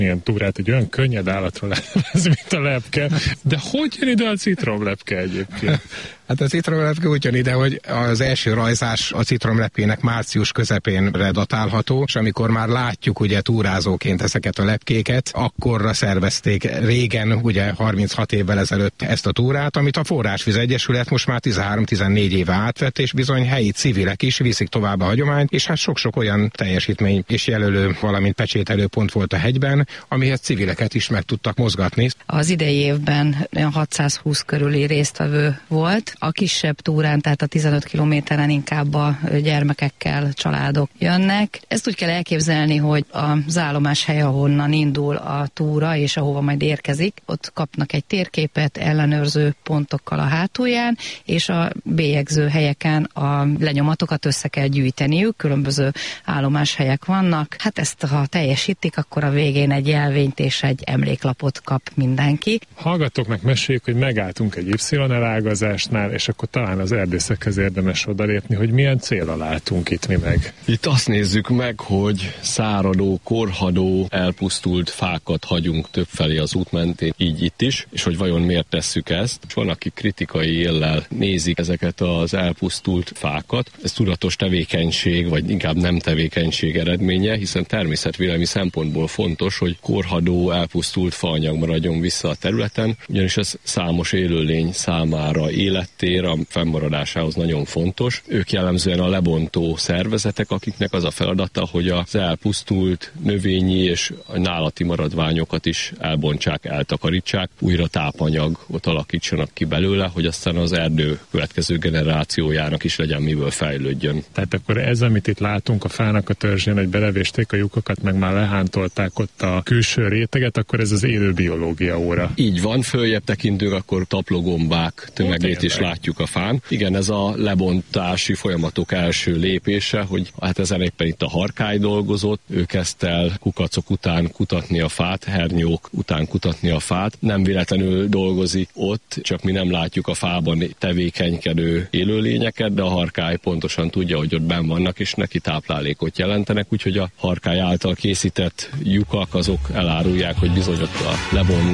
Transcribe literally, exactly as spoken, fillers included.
ilyen túrát egy olyan könnyed állatra ez, mint a lepke, de hogy jön ide a citromlepke egyébként? Hát a citromlepke úgy jön ide, hogy az első rajzás a citromlepkének március közepénre datálható, és amikor már látjuk ugye túrázóként ezeket a lepkéket, akkorra szervezték régen, ugye harminchat évvel ezelőtt ezt a túrát, amit a Forrásvíz Egyesület most már tizenhárom-tizennégy éve átvett, és bizony helyi civilek is viszik tovább a hagyományt, és hát sok-sok olyan teljesítmény és jelölő, valamint pecsételő pont volt a hegyben, amihez civileket is meg tudtak mozgatni. Az idei évben olyan hatszázhúsz körüli résztvevő volt. A kisebb túrán, tehát a tizenöt kilométeren inkább a gyermekekkel, családok jönnek. Ezt úgy kell elképzelni, hogy az állomás hely, ahonnan indul a túra, és ahova majd érkezik, ott kapnak egy térképet ellenőrző pontokkal a hátulján, és a bélyegző helyeken a lenyomatokat össze kell gyűjteniük, különböző állomáshelyek vannak. Hát ezt, ha teljesítik, akkor a végén egy jelvényt és egy emléklapot kap mindenki. Hallgatóknak meséljük, hogy megálltunk egy Y-elágazásnál, és akkor talán az erdészekhez érdemes odalépni, hogy milyen célra látunk itt mi meg. Itt azt nézzük meg, hogy száradó, korhadó, elpusztult fákat hagyunk többfelé az út mentén, így itt is, és hogy vajon miért tesszük ezt. És van, aki kritikai éllel nézik ezeket az elpusztult fákat. Ez tudatos tevékenység, vagy inkább nem tevékenység eredménye, hiszen természetvédelmi szempontból fontos, hogy korhadó, elpusztult faanyag maradjon vissza a területen, ugyanis ez számos élőlény számára élettér, a fennmaradásához nagyon fontos. Ők jellemzően a lebontó szervezetek, akiknek az a feladata, hogy az elpusztult növényi és nálati maradványokat is elbontsák, eltakarítsák, újra tápanyagot alakítsanak ki belőle, hogy aztán az erdő következő generációjának is legyen miből fejlődjön. Tehát akkor ez, amit itt látunk a fának a törzsén, hogy belevésték a lyukokat, meg már lehántolták ott a külső réteget, akkor ez az élő biológia óra. Így van, följebb tekintünk, akkor taplógombák tömegét is látjuk a fán. Igen, ez a lebontási folyamatok első lépése, hogy hát ezen éppen itt a harkály dolgozott, ő kezdte el kukacok után kutatni a fát, hernyók után kutatni a fát. Nem véletlenül dolgozik ott, csak mi nem látjuk a fában tevékenykedő élőlényeket, de a harkály pontosan tudja, hogy ott benn vannak, és neki táplálékot jelentenek, úgyhogy a harkály által készített lyukak azok elárulják, hogy bizony ott a lebon